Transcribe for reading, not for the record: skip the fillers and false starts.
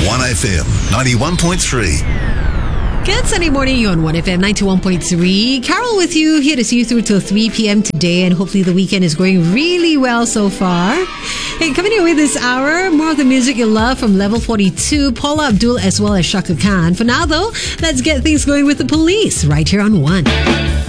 1FM 91.3. Good Sunday morning, you're on 1FM 91.3. Carol with you, here to see you through till 3 p.m. today, and hopefully the weekend is going really well so far. Hey, coming your way this hour, more of the music you love from Level 42, Paula Abdul as well as Shaka Khan. For now though, let's get things going with the police right here on 1.